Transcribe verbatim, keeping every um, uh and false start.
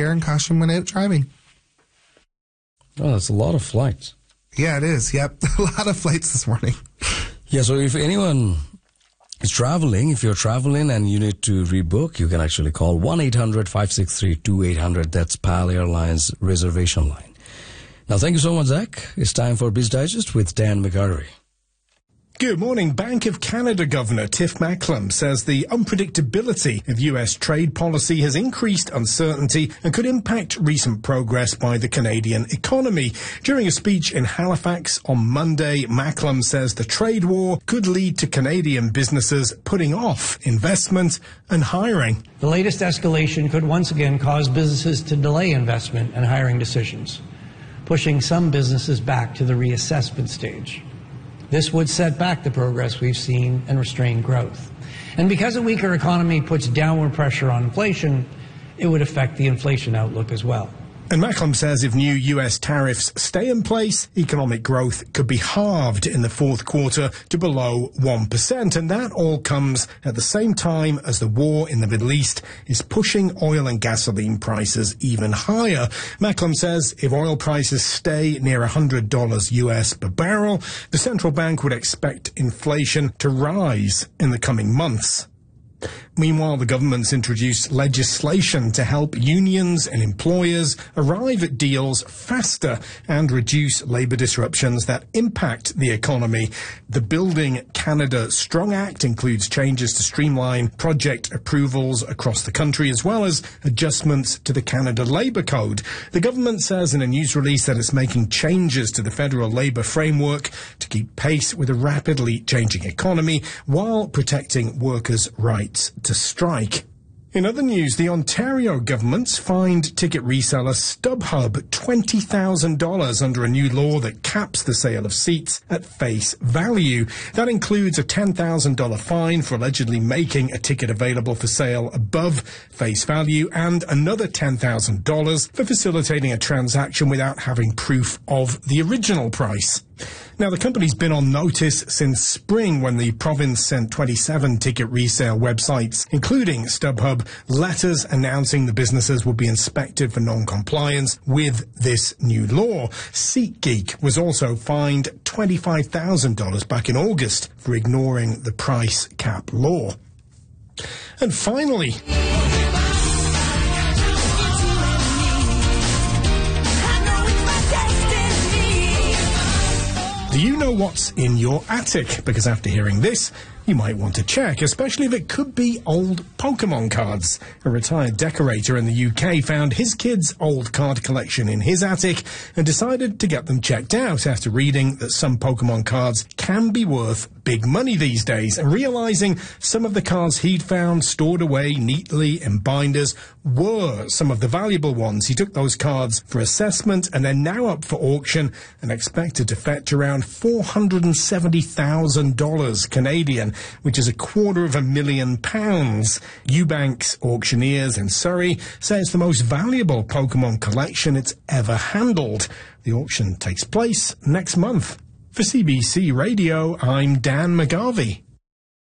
wearing caution when out driving. Oh, that's a lot of flights. Yeah, it is. Yep. A lot of flights this morning. Yeah, so if anyone is traveling, if you're traveling and you need to rebook, you can actually call one eight hundred five six three two eight hundred. That's P A L Airlines reservation line. Now, thank you so much, Zach. It's time for Biz Digest with Dan McGarvey. Good morning. Bank of Canada Governor Tiff Macklem says the unpredictability of U S trade policy has increased uncertainty and could impact recent progress by the Canadian economy. During a speech in Halifax on Monday, Macklem says the trade war could lead to Canadian businesses putting off investment and hiring. The latest escalation could once again cause businesses to delay investment and hiring decisions, pushing some businesses back to the reassessment stage. This would set back the progress we've seen and restrain growth. And because a weaker economy puts downward pressure on inflation, it would affect the inflation outlook as well. And Macklem says if new U S tariffs stay in place, economic growth could be halved in the fourth quarter to below one percent. And that all comes at the same time as the war in the Middle East is pushing oil and gasoline prices even higher. Macklem says if oil prices stay near one hundred dollars U S per barrel, the central bank would expect inflation to rise in the coming months. Meanwhile, the government's introduced legislation to help unions and employers arrive at deals faster and reduce labour disruptions that impact the economy. The Building Canada Strong Act includes changes to streamline project approvals across the country, as well as adjustments to the Canada Labour Code. The government says in a news release that it's making changes to the federal labour framework to keep pace with a rapidly changing economy while protecting workers' rights to strike. In other news, the Ontario government's fined ticket reseller StubHub twenty thousand dollars under a new law that caps the sale of seats at face value. That includes a ten thousand dollars fine for allegedly making a ticket available for sale above face value and another ten thousand dollars for facilitating a transaction without having proof of the original price. Now, the company's been on notice since spring when the province sent twenty-seven ticket resale websites, including StubHub, letters announcing the businesses would be inspected for non-compliance with this new law. SeatGeek was also fined twenty-five thousand dollars back in August for ignoring the price cap law. And finally, do you know what's in your attic? Because after hearing this, you might want to check, especially if it could be old Pokemon cards. A retired decorator in the U K found his kid's old card collection in his attic and decided to get them checked out after reading that some Pokemon cards can be worth big money these days, and realizing some of the cards he'd found stored away neatly in binders were some of the valuable ones. He took those cards for assessment and they're now up for auction and expected to fetch around four hundred seventy thousand dollars Canadian, which is a quarter of a million pounds. Eubanks Auctioneers in Surrey say it's the most valuable Pokemon collection it's ever handled. The auction takes place next month. For C B C Radio, I'm Dan McGarvey.